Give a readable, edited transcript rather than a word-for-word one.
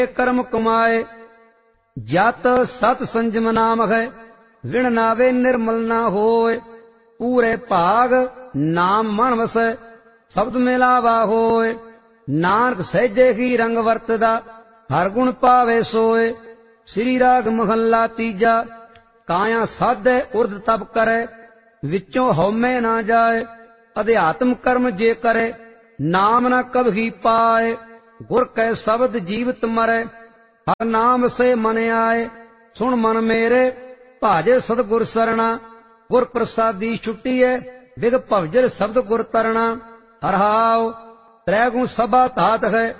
ਕਰਮ ਕਮਾਏ। ਜਤ ਸਤ ਸੰਜਮ ਨਾਮ ਹੈ, ਵਿਣ ਨਾਵੇ ਨਿਰਮਲ ਨਾ ਹੋਏ। ਪੂਰੇ ਭਾਗ ਨਾਮ ਮਨ ਵਸੈ, ਸ਼ਬਦ ਮਿਲਾਵਾ ਹੋਏ। ਨਾਨਕ ਸਹਿਜੇ ਹੀ ਰੰਗ ਵਰਤਦਾ, ਹਰ ਗੁਣ ਪਾਵੇ ਸੋਏ। ਸ੍ਰੀ ਰਾਗ ਮਹੱਲਾ ਤੀਜਾ। ਕਾਇਆ ਸਾਧੈ ਉਰਧ ਤਪ ਕਰੇ, ਵਿੱਚੋਂ ਹਉਮੈ ਨਾ ਜਾਏ। ਅਧਿਆਤਮ ਕਰਮ ਜੇ ਕਰੇ, ਨਾਮ ਨਾ ਕਬਹੀ ਪਾਏ। ਗੁਰ ਕੈ ਸ਼ਬਦ ਜੀਵਤ ਮਰੈ, ਹਰ ਨਾਮ ਸੇ ਮਨ ਆਏ। ਸੁਣ ਮਨ ਮੇਰੇ, ਭਾਜੇ ਸਤਿਗੁਰ ਸਰਣਾ। ਗੁਰ ਪ੍ਰਸਾਦੀ ਛੁੱਟੀਐ, ਵਿਗ ਭਵਜਰ ਸ਼ਬਦ ਗੁਰ ਤਰਣਾ। ਹਰਿ ਹਾਉ ਤ੍ਰੈ ਗੁਣ ਸਭਾ ਧਾਤ ਹੈ,